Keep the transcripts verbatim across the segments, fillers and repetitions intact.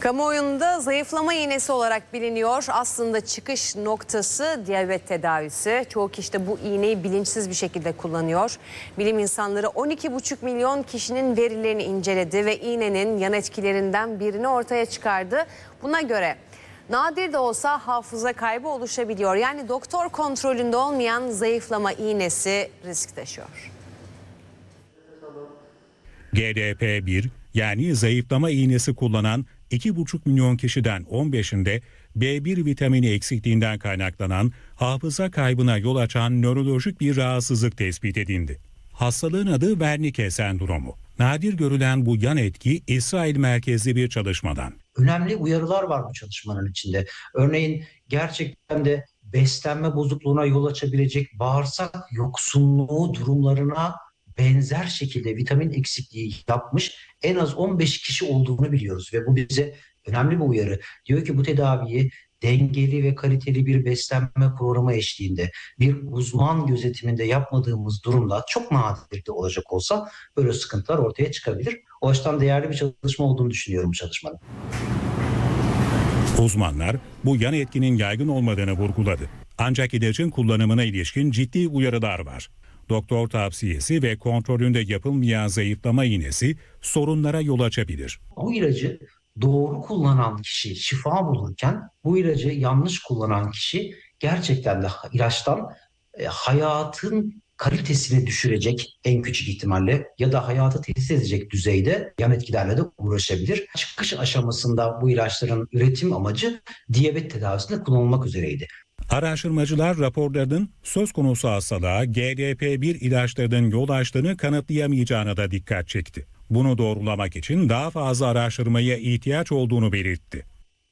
Kamuoyunda zayıflama iğnesi olarak biliniyor. Aslında çıkış noktası diyabet tedavisi. Çoğu kişi de bu iğneyi bilinçsiz bir şekilde kullanıyor. Bilim insanları on iki buçuk milyon kişinin verilerini inceledi ve iğnenin yan etkilerinden birini ortaya çıkardı. Buna göre nadir de olsa hafıza kaybı oluşabiliyor. Yani doktor kontrolünde olmayan zayıflama iğnesi risk taşıyor. G D P bir yani zayıflama iğnesi kullanan iki buçuk milyon kişiden on beşinde B bir vitamini eksikliğinden kaynaklanan hafıza kaybına yol açan nörolojik bir rahatsızlık tespit edildi. Hastalığın adı Wernicke sendromu. Nadir görülen bu yan etki İsrail merkezli bir çalışmadan. Önemli uyarılar var bu çalışmanın içinde. Örneğin gerçekten de beslenme bozukluğuna yol açabilecek bağırsak yoksunluğu durumlarına benzer şekilde vitamin eksikliği yapmış en az on beş kişi olduğunu biliyoruz ve bu bize önemli bir uyarı. Diyor ki bu tedaviyi dengeli ve kaliteli bir beslenme programı eşliğinde bir uzman gözetiminde yapmadığımız durumda çok nadir de olacak olsa böyle sıkıntılar ortaya çıkabilir. O açıdan değerli bir çalışma olduğunu düşünüyorum bu çalışmanın. Uzmanlar bu yan etkinin yaygın olmadığını vurguladı. Ancak ilacın kullanımına ilişkin ciddi uyarılar var. Doktor tavsiyesi ve kontrolünde yapılmayan zayıflama iğnesi sorunlara yol açabilir. Bu ilacı doğru kullanan kişi şifa bulurken bu ilacı yanlış kullanan kişi gerçekten de ilaçtan e, hayatın kalitesini düşürecek en küçük ihtimalle ya da hayatı tehdit edecek düzeyde yan etkilerle de uğraşabilir. Çıkış aşamasında bu ilaçların üretim amacı diyabet tedavisinde kullanılmak üzereydi. Araştırmacılar raporlarının söz konusu hastalığa G D P bir ilaçlarının yol açtığını kanıtlayamayacağına da dikkat çekti. Bunu doğrulamak için daha fazla araştırmaya ihtiyaç olduğunu belirtti.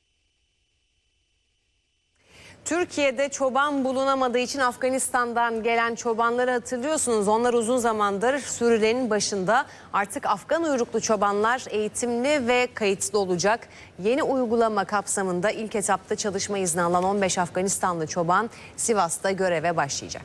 Türkiye'de çoban bulunamadığı için Afganistan'dan gelen çobanları hatırlıyorsunuz. Onlar uzun zamandır sürülerin başında. Artık Afgan uyruklu çobanlar eğitimli ve kayıtlı olacak. Yeni uygulama kapsamında ilk etapta çalışma izni alan on beş Afganistanlı çoban Sivas'ta göreve başlayacak.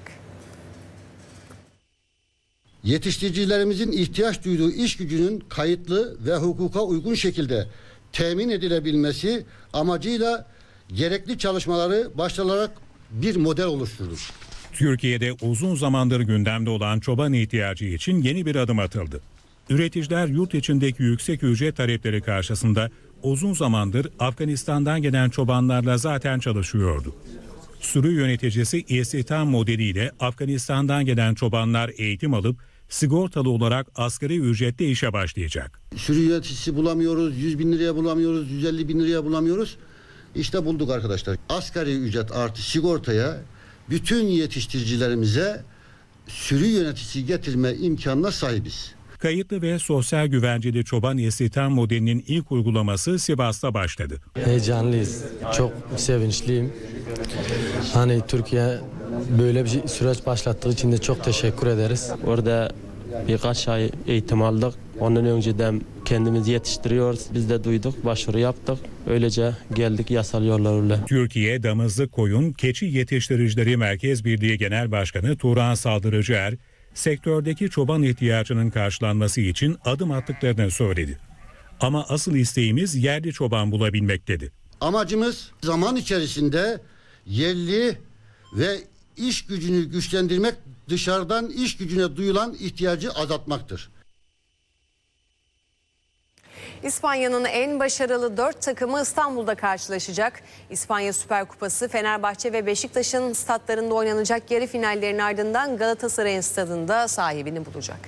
Yetiştiricilerimizin ihtiyaç duyduğu iş gücünün kayıtlı ve hukuka uygun şekilde temin edilebilmesi amacıyla gerekli çalışmaları başlatarak bir model oluşturduk. Türkiye'de uzun zamandır gündemde olan çoban ihtiyacı için yeni bir adım atıldı. Üreticiler yurt içindeki yüksek ücret talepleri karşısında uzun zamandır Afganistan'dan gelen çobanlarla zaten çalışıyordu. Sürü yöneticisi istihdam modeliyle Afganistan'dan gelen çobanlar eğitim alıp sigortalı olarak asgari ücretle işe başlayacak. Sürü yöneticisi bulamıyoruz, yüz bin liraya bulamıyoruz, yüz elli bin liraya bulamıyoruz. İşte bulduk arkadaşlar. Asgari ücret artı sigortaya bütün yetiştiricilerimize sürü yöneticisi getirme imkanına sahibiz. Kayıtlı ve sosyal güvenceli çoban istihdam modelinin ilk uygulaması Sivas'ta başladı. Heyecanlıyız. Çok sevinçliyim. Hani Türkiye böyle bir süreç başlattığı için de çok teşekkür ederiz. Orada birkaç ay eğitim aldık. Ondan önceden kendimizi yetiştiriyoruz. Biz de duyduk, başvuru yaptık. Öylece geldik yasal yollarla. Türkiye Damızlık Koyun Keçi Yetiştiricileri Merkez Birliği Genel Başkanı Turan Saldırıcıer, sektördeki çoban ihtiyacının karşılanması için adım attıklarını söyledi. Ama asıl isteğimiz yerli çoban bulabilmek dedi. Amacımız zaman içerisinde yerli ve iş gücünü güçlendirmek, dışarıdan iş gücüne duyulan ihtiyacı azaltmaktır. İspanya'nın en başarılı dört takımı İstanbul'da karşılaşacak. İspanya Süper Kupası Fenerbahçe ve Beşiktaş'ın statlarında oynanacak yarı finallerin ardından Galatasaray'ın stadında sahibini bulacak.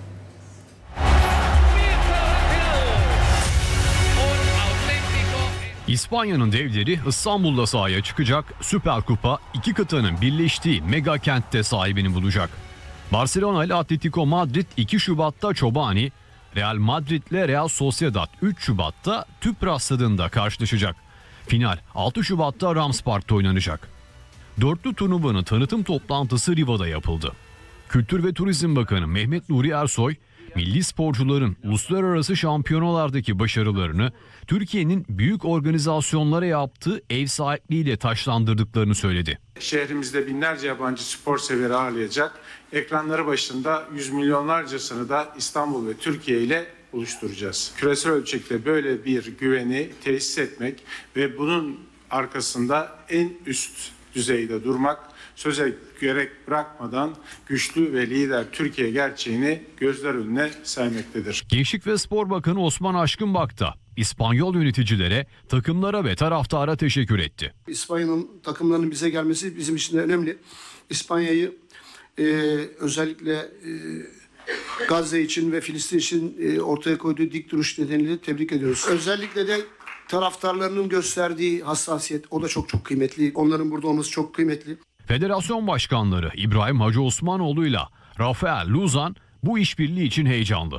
İspanya'nın devleri İstanbul'da sahaya çıkacak. Süper Kupa iki kıtanın birleştiği mega kentte sahibini bulacak. Barcelona ile Atletico Madrid iki Şubat'ta Çobani, Real Madrid ile Real Sociedad üç Şubat'ta Tüpraş stadında karşılaşacak. Final altı Şubat'ta Rams Park'ta oynanacak. Dörtlü turnuvanın tanıtım toplantısı Riva'da yapıldı. Kültür ve Turizm Bakanı Mehmet Nuri Ersoy, milli sporcuların uluslararası şampiyonalardaki başarılarını Türkiye'nin büyük organizasyonlara yaptığı ev sahipliğiyle taşlandırdıklarını söyledi. Şehrimizde binlerce yabancı spor severi ağırlayacak, ekranları başında yüz milyonlarcasını da İstanbul ve Türkiye ile oluşturacağız. Küresel ölçekte böyle bir güveni tesis etmek ve bunun arkasında en üst düzeyde durmak, söze gerek bırakmadan güçlü ve lider Türkiye gerçeğini gözler önüne sermektedir. Gençlik ve Spor Bakanı Osman Aşkınbak da İspanyol yöneticilere, takımlara ve taraftara teşekkür etti. İspanya'nın takımlarının bize gelmesi bizim için de önemli. İspanya'yı e, özellikle e, Gazze için ve Filistin için e, ortaya koyduğu dik duruş nedeniyle tebrik ediyoruz. Özellikle de taraftarlarının gösterdiği hassasiyet, o da çok çok kıymetli. Onların burada olması çok kıymetli. Federasyon başkanları İbrahim Hacı Osmanoğlu'yla Rafael Luzan bu işbirliği için heyecanlı.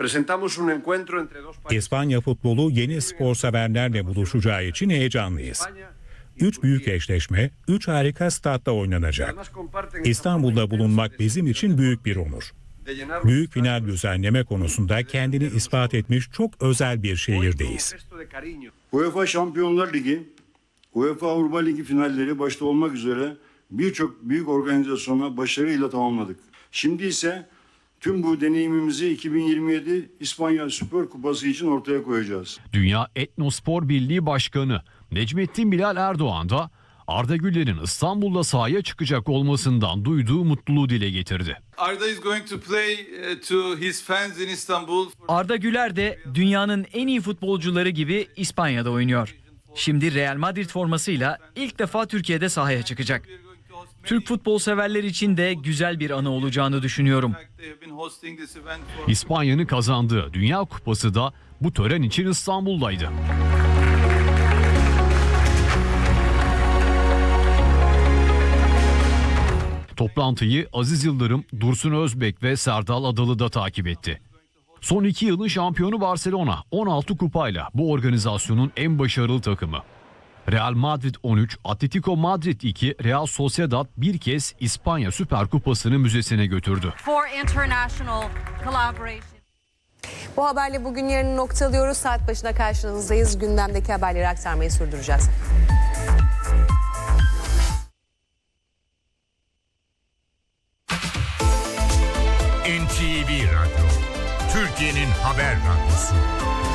İspanya futbolu yeni spor severlerle buluşacağı için heyecanlıyız. Üç büyük eşleşme, üç harika statta oynanacak. İstanbul'da bulunmak bizim için büyük bir onur. Büyük final düzenleme konusunda kendini ispat etmiş çok özel bir şehirdeyiz. UEFA Şampiyonlar Ligi, UEFA Avrupa Ligi finalleri başta olmak üzere birçok büyük organizasyona başarıyla tamamladık. Şimdi ise tüm bu deneyimimizi iki bin yirmi yedi İspanya Süper Kupası için ortaya koyacağız. Dünya Etnospor Birliği Başkanı Necmettin Bilal Erdoğan da Arda Güler'in İstanbul'da sahaya çıkacak olmasından duyduğu mutluluğu dile getirdi. Arda is going to play to his fans in Istanbul. Arda Güler de dünyanın en iyi futbolcuları gibi İspanya'da oynuyor. Şimdi Real Madrid formasıyla ilk defa Türkiye'de sahaya çıkacak. Türk futbol severler için de güzel bir anı olacağını düşünüyorum. İspanya'nın kazandığı Dünya Kupası da bu tören için İstanbul'daydı. Toplantıyı Aziz Yıldırım, Dursun Özbek ve Serdal Adalı da takip etti. Son iki yılın şampiyonu Barcelona on altı kupayla bu organizasyonun en başarılı takımı. Real Madrid on üç, Atletico Madrid iki, Real Sociedad bir kez İspanya Süper Kupası'nı müzesine götürdü. Bu haberle bugün yarını noktalıyoruz. Saat başına karşınızdayız. Gündemdeki haberleri aktarmayı sürdüreceğiz. N T V Radyo, Türkiye'nin haber radyosu.